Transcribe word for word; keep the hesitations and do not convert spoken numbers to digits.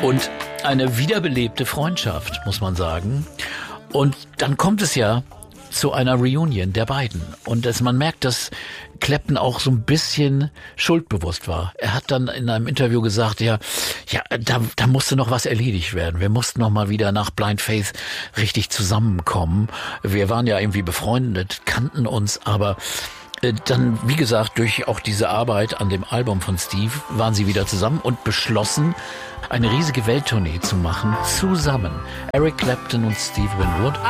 Und eine wiederbelebte Freundschaft, muss man sagen. Und dann kommt es ja zu einer Reunion der beiden. Und dass man merkt, dass Clapton auch so ein bisschen schuldbewusst war. Er hat dann in einem Interview gesagt, ja, ja, da, da musste noch was erledigt werden. Wir mussten noch mal wieder nach Blind Faith richtig zusammenkommen. Wir waren ja irgendwie befreundet, kannten uns, aber äh, dann, wie gesagt, durch auch diese Arbeit an dem Album von Steve waren sie wieder zusammen und beschlossen, eine riesige Welttournee zu machen, zusammen. Eric Clapton und Steve Winwood.